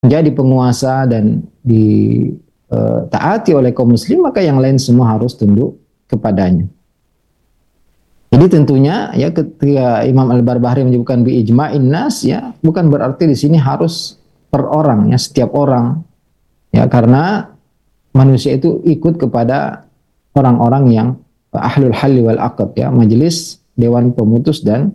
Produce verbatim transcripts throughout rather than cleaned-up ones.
menjadi penguasa dan ditaati oleh kaum muslim, maka yang lain semua harus tunduk kepadanya. Jadi tentunya ya ketika Imam Al-Barbahari menyebutkan bi ijma'in nas, ya bukan berarti di sini harus per orang, ya setiap orang, ya karena manusia itu ikut kepada orang-orang yang ahlul halli wal aqd, ya majelis dewan pemutus dan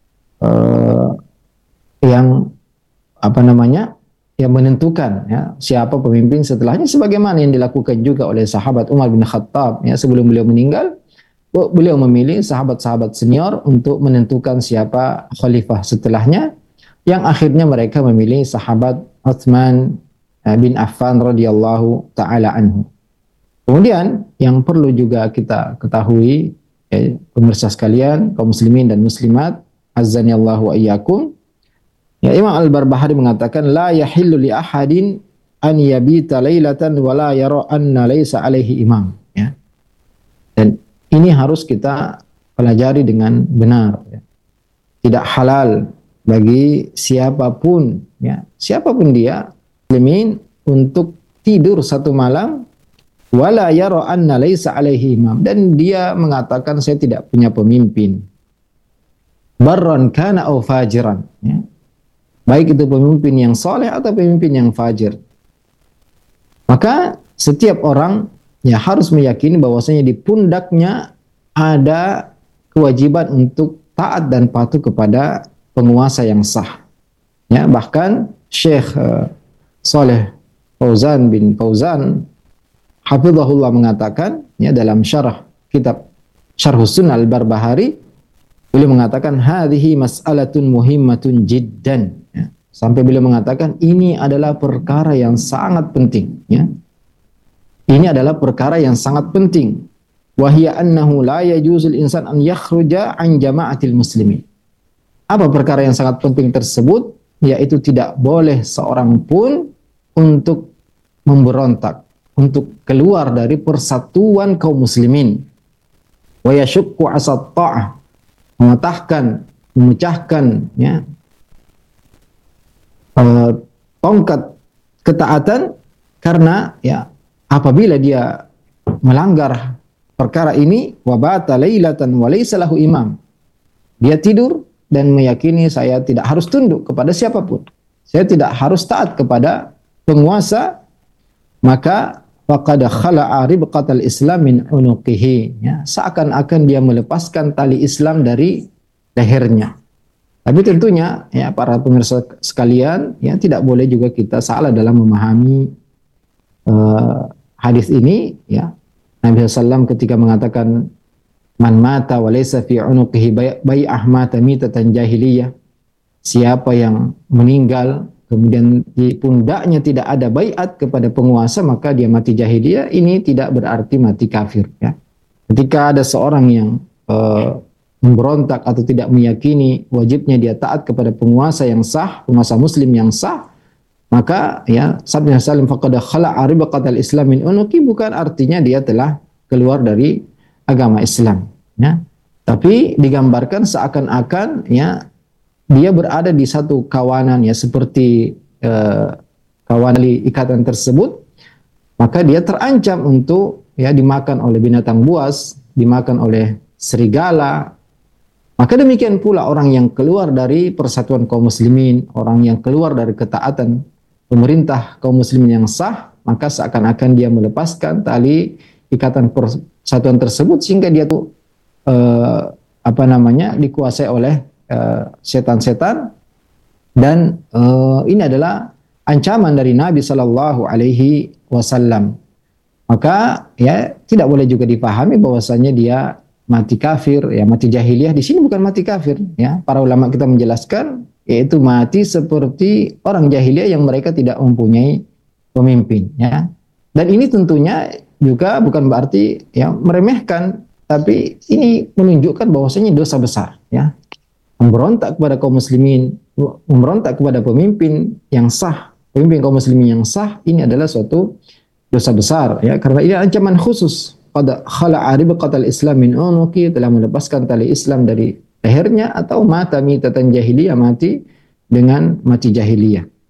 uh, yang apa namanya yang menentukan ya siapa pemimpin setelahnya, sebagaimana yang dilakukan juga oleh sahabat Umar bin Khattab ya sebelum beliau meninggal. Beliau memilih sahabat-sahabat senior untuk menentukan siapa khalifah setelahnya, yang akhirnya mereka memilih sahabat Utsman bin Affan radhiyallahu taala anhu. Kemudian yang perlu juga kita ketahui, ya, pemirsa sekalian, kaum muslimin dan muslimat, azzanillahu wa iyyakum. Ya, Imam Al-Barbahari mengatakan la yahillu li ahadin an yabita lailatan wa la yara anna laisa alaihi imam, ya. Dan ini harus kita pelajari dengan benar. Ya. Tidak halal bagi siapapun, ya, siapapun dia, muslimin, untuk tidur satu malam wala yara anna laisa alaihi imam, dan dia mengatakan saya tidak punya pemimpin. Barran kana au fajiran, ya. Baik itu pemimpin yang soleh atau pemimpin yang fajir. Maka setiap orang ya harus meyakini bahwasanya di pundaknya ada kewajiban untuk taat dan patuh kepada penguasa yang sah. Ya, bahkan Syekh uh, Saleh Fauzan bin Fauzan hafizahullah mengatakan ya dalam syarah kitab Syarhus Sunnah Al-Barbahari, beliau mengatakan hadhihi mas'alatun muhimmatun jiddan, ya. Sampai beliau mengatakan ini adalah perkara yang sangat penting, ya. Ini adalah perkara yang sangat penting. Wa hiya annahu la yajuzul insan an yakhruja an jama'atil muslimin. Apa perkara yang sangat penting tersebut? Yaitu tidak boleh seorang pun untuk memberontak, untuk keluar dari persatuan kaum muslimin. Wa yashukku asat ta'ah, mematahkan, memecahkan, ya, uh, tongkat ketaatan, karena ya apabila dia melanggar perkara ini, wabata lailatan wa laysa lahu imam, dia tidur dan meyakini saya tidak harus tunduk kepada siapapun, saya tidak harus taat kepada penguasa, maka faqad khala'a ribqatal islam min unuqihi, ya, seakan-akan dia melepaskan tali Islam dari lehernya. Tapi tentunya ya para pemirsa sekalian, ya tidak boleh juga kita salah dalam memahami uh, hadis ini, ya. Nabi shallallahu alaihi wasallam ketika mengatakan man mata wa laysa fi unuqihi bai'ah mata mitatan jahiliyah, siapa yang meninggal kemudian di pundaknya tidak ada baiat kepada penguasa, maka dia mati jahiliyah. Ini tidak berarti mati kafir, ya. Ketika ada seorang yang uh, memberontak atau tidak meyakini wajibnya dia taat kepada penguasa yang sah, penguasa muslim yang sah, maka ya sabda salim faqad khala'a ribqatal islam min unuqi, bukan artinya dia telah keluar dari agama Islam, ya. Tapi digambarkan seakan-akan ya dia berada di satu kawanan, ya seperti eh, kawanan ikatan tersebut, maka dia terancam untuk ya dimakan oleh binatang buas, dimakan oleh serigala. Maka demikian pula orang yang keluar dari persatuan kaum muslimin, orang yang keluar dari ketaatan pemerintah kaum muslimin yang sah, maka seakan-akan dia melepaskan tali ikatan persatuan tersebut, sehingga dia tuh eh, apa namanya dikuasai oleh eh, setan-setan. Dan eh, ini adalah ancaman dari Nabi Shallallahu Alaihi Wasallam. Maka ya tidak boleh juga dipahami bahwasanya dia mati kafir, ya mati jahiliyah. Di sini bukan mati kafir, ya. Para ulama kita menjelaskan yaitu mati seperti orang jahiliyah yang mereka tidak mempunyai pemimpin, ya. Dan ini tentunya juga bukan berarti ya meremehkan, tapi ini menunjukkan bahwasanya dosa besar, ya. Memberontak kepada kaum muslimin, memberontak kepada pemimpin yang sah, pemimpin kaum muslimin yang sah, ini adalah suatu dosa besar, ya, karena ini ancaman khusus. Qad khala'a ribqatal islam min unuqi, telah melepaskan tali Islam dari lehernya, atau mata mitatan jahiliyah, mati dengan mati jahiliyah.